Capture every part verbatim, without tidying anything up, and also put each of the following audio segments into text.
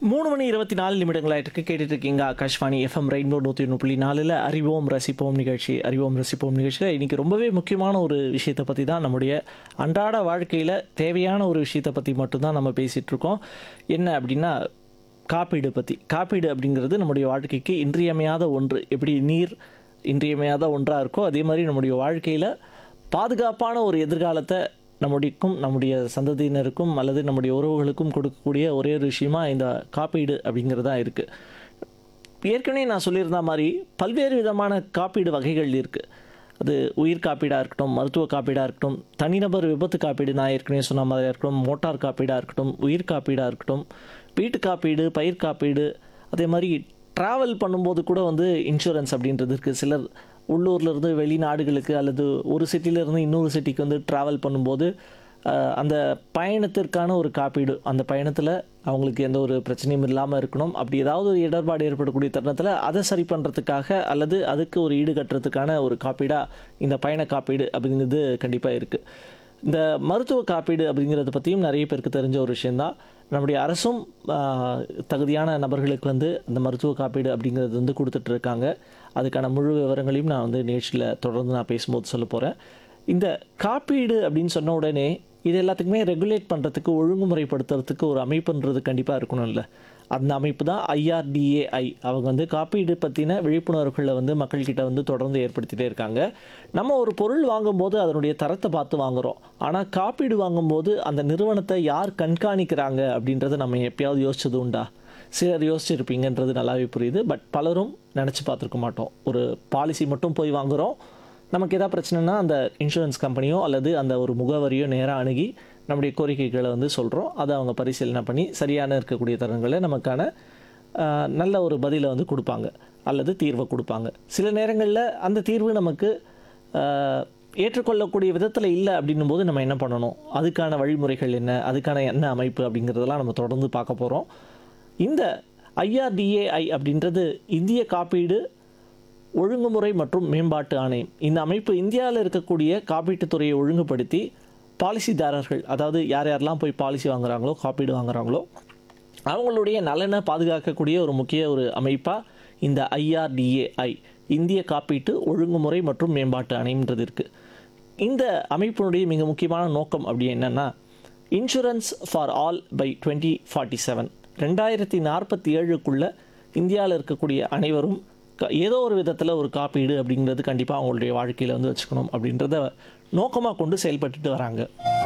மூணு மணி இருபத்தி நாலு நிமிடங்களாயிட்டு கேட்டுட்டு இருக்கீங்க ஆகாஷ்வாணி எஃப்எம் ரெயின்போ நூற்றி ஒன்று புள்ளி நாலில் அறிவோம் ரசிப்போம் நிகழ்ச்சி. அறிவோம் ரசிப்போம் நிகழ்ச்சியில் இன்றைக்கி ரொம்பவே முக்கியமான ஒரு விஷயத்தை பற்றி தான், நம்முடைய அன்றாட வாழ்க்கையில் தேவையான ஒரு விஷயத்தை பற்றி மட்டும்தான் நம்ம பேசிகிட்ருக்கோம். என்ன அப்படின்னா, காப்பீடு பற்றி. காப்பீடு அப்படிங்கிறது நம்முடைய வாழ்க்கைக்கு இன்றியமையாத ஒன்று. எப்படி நீர் இன்றியமையாத ஒன்றாக இருக்கோ, அதே மாதிரி நம்முடைய வாழ்க்கையில் பாதுகாப்பான ஒரு எதிர்காலத்தை நம்முடையக்கும் நம்முடைய சந்ததியினருக்கும் அல்லது நம்முடைய உறவுகளுக்கும் கொடுக்கக்கூடிய ஒரே ஒரு விஷயமா இந்த காப்பீடு அப்படிங்கிறதா இருக்குது. ஏற்கனவே நான் சொல்லியிருந்த மாதிரி பல்வேறு விதமான காப்பீடு வகைகள் இருக்குது. அது உயிர் காப்பீடாக இருக்கட்டும், மருத்துவ காப்பீடாக இருக்கட்டும், தனிநபர் விபத்து காப்பீடு நான் ஏற்கனவே சொன்ன மாதிரியாக இருக்கட்டும், மோட்டார் காப்பீடாக இருக்கட்டும், உயிர் காப்பீடாக இருக்கட்டும், வீட்டு காப்பீடு, பயிர் காப்பீடு, அதே மாதிரி ட்ராவல் பண்ணும்போது கூட வந்து இன்சூரன்ஸ் அப்படின்றது இருக்குது. சிலர் உள்ளூர்லேருந்து வெளிநாடுகளுக்கு அல்லது ஒரு சிட்டியிலேருந்து இன்னொரு சிட்டிக்கு வந்து ட்ராவல் பண்ணும்போது அந்த பயணத்திற்கான ஒரு காப்பீடு, அந்த பயணத்தில் அவங்களுக்கு எந்த ஒரு பிரச்சனையும் இல்லாமல் இருக்கணும். அப்படி ஏதாவது ஒரு இடர்பாடு ஏற்படக்கூடிய தருணத்தில் அதை சரி பண்ணுறதுக்காக அல்லது அதுக்கு ஒரு ஈடு கட்டுறதுக்கான ஒரு காப்பீடாக இந்த பயண காப்பீடு அப்படிங்கிறது கண்டிப்பாக இருக்குது. இந்த மருத்துவ காப்பீடு அப்படிங்கிறத பற்றியும் நிறைய பேருக்கு தெரிஞ்ச ஒரு விஷயந்தான். நம்முடைய அரசும் தகுதியான நபர்களுக்கு வந்து அந்த மருத்துவ காப்பீடு அப்படிங்கிறது வந்து கொடுத்துட்ருக்காங்க. அதுக்கான முழு விவரங்களையும் நான் வந்து நிகழ்ச்சியில் தொடர்ந்து நான் பேசும்போது சொல்ல போகிறேன். இந்த காப்பீடு அப்படின்னு சொன்ன உடனே இது எல்லாத்துக்குமே ரெகுலேட் பண்ணுறதுக்கு, ஒழுங்குமுறைப்படுத்துறதுக்கு ஒரு அமைப்புன்றது கண்டிப்பாக இருக்கணும்ல. அந்த அமைப்பு தான் ஐஆர்டிஏஐ. அவங்க வந்து காப்பீடு பற்றின விழிப்புணர்வுகளை வந்து மக்கள்கிட்ட வந்து தொடர்ந்து ஏற்படுத்திகிட்டே இருக்காங்க. நம்ம ஒரு பொருள் வாங்கும்போது அதனுடைய தரத்தை பார்த்து வாங்குகிறோம். ஆனால் காப்பீடு வாங்கும்போது அந்த நிறுவனத்தை யார் கண்காணிக்கிறாங்க அப்படின்றத நம்ம எப்பயாவது யோசிச்சது உண்டா? சிலர் யோசிச்சிருப்பீங்கன்றது நல்லாவே புரியுது. பட் பலரும் நினச்சி பார்த்துருக்க மாட்டோம். ஒரு பாலிசி மட்டும் போய் வாங்குகிறோம். நமக்கு எதாவது பிரச்சனைனா அந்த இன்சூரன்ஸ் கம்பெனியோ அல்லது அந்த ஒரு முகவரியோ நேராக அணுகி நம்முடைய கோரிக்கைகளை வந்து சொல்கிறோம். அதை அவங்க பரிசீலனை பண்ணி சரியான இருக்கக்கூடிய தருணங்களை நமக்கான நல்ல ஒரு பதிலை வந்து கொடுப்பாங்க அல்லது தீர்வை கொடுப்பாங்க. சில நேரங்களில் அந்த தீர்வு நமக்கு ஏற்றுக்கொள்ளக்கூடிய விதத்தில் இல்லை அப்படின்னும் போது நம்ம என்ன பண்ணணும், அதுக்கான வழிமுறைகள் என்ன, அதுக்கான என்ன அமைப்பு அப்படிங்கிறதெல்லாம் நம்ம தொடர்ந்து பார்க்க போகிறோம். இந்த ஐஆர்டிஏஐ அப்படின்றது இந்திய காப்பீடு ஒழுங்குமுறை மற்றும் மேம்பாட்டு ஆணையம். இந்த அமைப்பு இந்தியாவில் இருக்கக்கூடிய காப்பீட்டுத் துறையை ஒழுங்குபடுத்தி பாலிசிதாரர்கள், அதாவது யார் யாரெல்லாம் போய் பாலிசி வாங்குகிறாங்களோ, காப்பீடு வாங்குகிறாங்களோ, அவங்களுடைய நலனை பாதுகாக்கக்கூடிய ஒரு முக்கிய ஒரு அமைப்பாக இந்த ஐஆர்டிஏஐ இந்திய காப்பீட்டு ஒழுங்குமுறை மற்றும் மேம்பாட்டு ஆணையம்ன்றது இருக்குது. இந்த அமைப்பினுடைய மிக முக்கியமான நோக்கம் அப்படி என்னென்னா, insurance for all by twenty forty seven ரெண்டாயிரத்தி நாற்பத்தி ஏழுக்குள்ளே இந்தியாவில் இருக்கக்கூடிய அனைவரும் ஏதோ ஒரு விதத்தில் ஒரு காப்பீடு அப்படிங்கிறது கண்டிப்பாக அவங்களுடைய வாழ்க்கையில் வந்து வச்சுக்கணும் அப்படின்றத நோக்கமாக கொண்டு செயல்பட்டு வராங்க.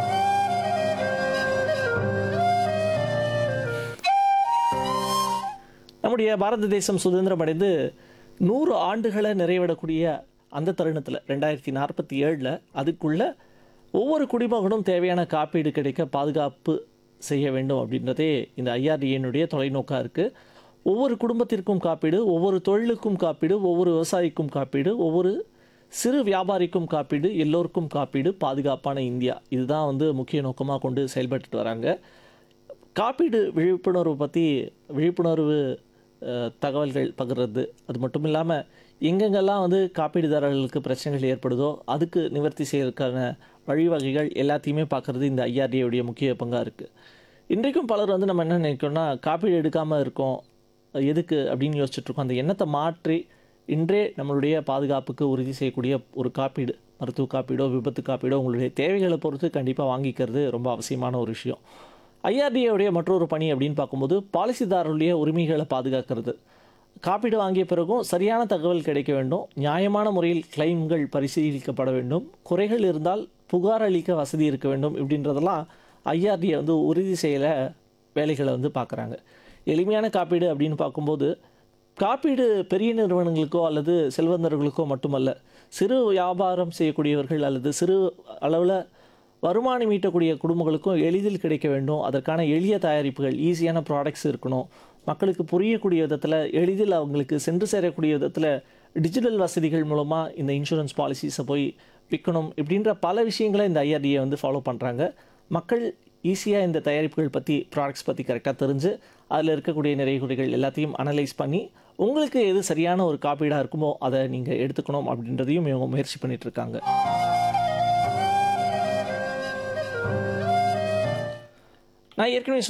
நம்முடைய பாரத தேசம் சுதந்திரம் அடைந்து நூறு ஆண்டுகளை நிறைவிடக்கூடிய அந்த தருணத்தில் ரெண்டாயிரத்தி நாற்பத்தி ஏழில் அதுக்குள்ளே ஒவ்வொரு குடிமகனும் தேவையான காப்பீடு கிடைக்க பாதுகாப்பு செய்ய வேண்டும் அப்படின்றதே இந்த ஐஆர்டிஏனுடைய தொலைநோக்காக இருக்குது. ஒவ்வொரு குடும்பத்திற்கும் காப்பீடு, ஒவ்வொரு தொழிலுக்கும் காப்பீடு, ஒவ்வொரு விவசாயிக்கும் காப்பீடு, ஒவ்வொரு சிறு வியாபாரிக்கும் காப்பீடு, எல்லோருக்கும் காப்பீடு, பாதுகாப்பான இந்தியா, இதுதான் வந்து முக்கிய நோக்கமாக கொண்டு செயல்பட்டு வராங்க. காப்பீடு விழிப்புணர்வு பற்றி விழிப்புணர்வு தகவல்கள் பகிர்றது, அது மட்டும் இல்லாமல் எங்கெங்கெல்லாம் வந்து காப்பீடுதாரர்களுக்கு பிரச்சனைகள் ஏற்படுதோ அதுக்கு நிவர்த்தி செய்வதற்கான வழிவகைகள் எல்லாத்தையுமே பார்க்குறது இந்த ஐஆர்டிஏவுடைய முக்கிய பங்காக இருக்குது. இன்றைக்கும் பலர் வந்து நம்ம என்ன நினைக்கிறோம்னா, காப்பீடு எடுக்காமல் இருக்கோம் எதுக்கு அப்படின்னு யோசிச்சுட்ருக்கோம். அந்த எண்ணத்தை மாற்றி இன்றே நம்மளுடைய பாதுகாப்புக்கு உறுதி செய்யக்கூடிய ஒரு காப்பீடு, மருத்துவ காப்பீடோ விபத்து காப்பீடோ உங்களுடைய தேவைகளை பொறுத்து கண்டிப்பாக வாங்கிக்கிறது ரொம்ப அவசியமான ஒரு விஷயம். ஐஆர்டிஏவுடைய மற்றொரு பணி அப்படின்னு பார்க்கும்போது பாலிசிதாரருடைய உரிமைகளை பாதுகாக்கிறது. காப்பீடு வாங்கிய பிறகும் சரியான தகவல் கிடைக்க வேண்டும், நியாயமான முறையில் கிளைம்கள் பரிசீலிக்கப்பட வேண்டும், குறைகள் இருந்தால் புகார் அளிக்க வசதி இருக்க வேண்டும். இப்படின்றதெல்லாம் ஐஆர்டிஏ வந்து உறுதி செய்யல வேலைகளை வந்து பார்க்குறாங்க. எளிமையான காப்பீடு அப்படின்னு பார்க்கும்போது காப்பீடு பெரிய நிறுவனங்களுக்கோ அல்லது செல்வந்தர்களுக்கோ மட்டுமல்ல, சிறு வியாபாரம் செய்யக்கூடியவர்கள் அல்லது சிறு அளவில் வருமானம் ஈட்டக்கூடிய குடும்பங்களுக்கும் எளிதில் கிடைக்க வேண்டும். அதற்கான எளிய தயாரிப்புகள், ஈஸியான ப்ராடக்ட்ஸ் இருக்கணும். மக்களுக்கு புரியக்கூடிய விதத்தில், எளிதில் அவங்களுக்கு சென்று சேரக்கூடிய விதத்தில் டிஜிட்டல் வசதிகள் மூலமாக இந்த இன்சூரன்ஸ் பாலிசிஸை போய் விற்கணும். இப்படின்ற பல விஷயங்களை இந்த ஐஆர்டிஏ வந்து ஃபாலோ பண்ணுறாங்க. மக்கள் ஈஸியாக இந்த தயாரிப்புகள் பற்றி, ப்ராடக்ட்ஸ் பற்றி கரெக்டாக தெரிஞ்சு அதில் இருக்கக்கூடிய நிறைய குறைகள் எல்லாத்தையும் அனலைஸ் பண்ணி உங்களுக்கு எது சரியான ஒரு காப்பீடாக இருக்குமோ அதை நீங்கள் எடுத்துக்கணும் அப்படின்றதையும் இவங்க முயற்சி பண்ணிகிட்ருக்காங்க. நான் ஏற்கனவே